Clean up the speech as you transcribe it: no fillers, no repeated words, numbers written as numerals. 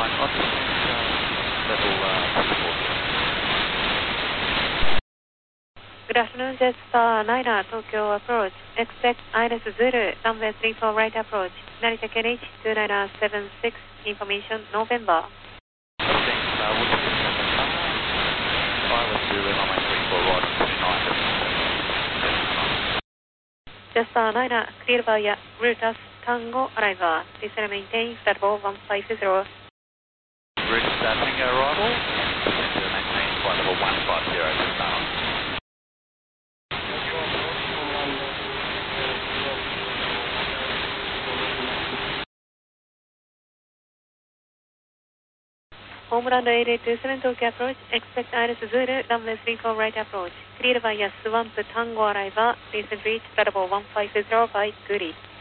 Good afternoon, Jetstar Niner, Tokyo approach. Expect ILS Zulu, runway 34 right approach. Narita KNH 2976, information November. Jetstar Niner, cleared via Brutus Tango arrival. Please maintain flight level 150. Brutus Tango arrival, maintain flight level 150, Jetstar. Homeland 8827 Tokyo approach, expect ILS Zulu, runway 34 right approach. Cleared via Swamp Tango arrival, please reach flight level 150 by Guri.